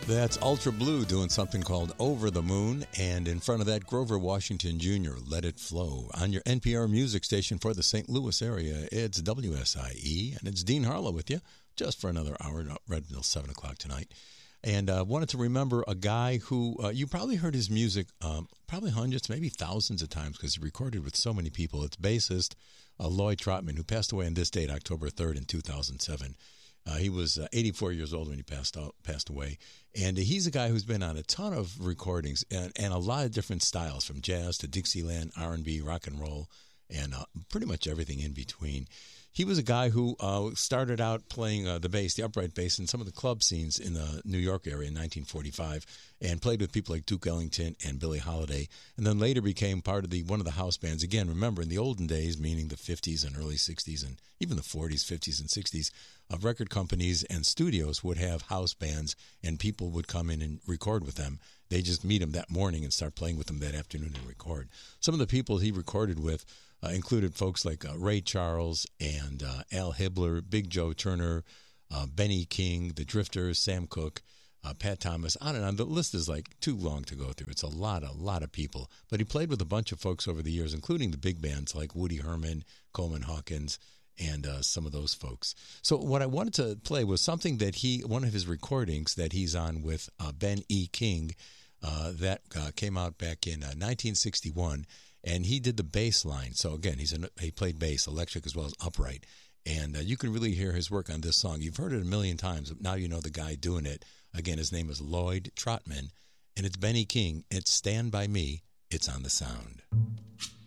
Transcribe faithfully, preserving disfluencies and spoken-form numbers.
That's Ultra Blue doing something called Over the Moon, and in front of that, Grover Washington Junior, Let It Flow. On your N P R music station for the Saint Louis area, it's W S I E, and it's Dean Harlow with you, just for another hour, right until seven o'clock tonight. And I uh, wanted to remember a guy who, uh, you probably heard his music um, probably hundreds, maybe thousands of times, because he recorded with so many people. It's bassist uh, Lloyd Trotman, who passed away on this date, October third in two thousand seven. Uh, he was uh, eighty-four years old when he passed out, passed away. And uh, he's a guy who's been on a ton of recordings and, and a lot of different styles, from jazz to Dixieland, R and B, rock and roll, and uh, pretty much everything in between. He was a guy who uh, started out playing uh, the bass, the upright bass, in some of the club scenes in the New York area in nineteen forty-five, and played with people like Duke Ellington and Billie Holiday, and then later became part of the one of the house bands. Again, remember, in the olden days, meaning the fifties and early sixties, and even the forties, fifties, and sixties, uh, record companies and studios would have house bands, and people would come in and record with them. They just meet them that morning and start playing with them that afternoon and record. Some of the people he recorded with Uh, included folks like uh, Ray Charles and uh, Al Hibbler, Big Joe Turner, uh, Benny King, The Drifters, Sam Cooke, uh, Pat Thomas, on and on. The list is like too long to go through. It's a lot, a lot of people. But he played with a bunch of folks over the years, including the big bands like Woody Herman, Coleman Hawkins, and uh, some of those folks. So what I wanted to play was something that he, one of his recordings that he's on with uh, Ben E. King, uh, that uh, came out back in uh, nineteen sixty-one. And he did the bass line. So, again, he's an, he played bass, electric as well as upright. And uh, you can really hear his work on this song. You've heard it a million times, but now you know the guy doing it. Again, his name is Lloyd Trotman, and it's Benny King. It's Stand By Me. It's on the Sound.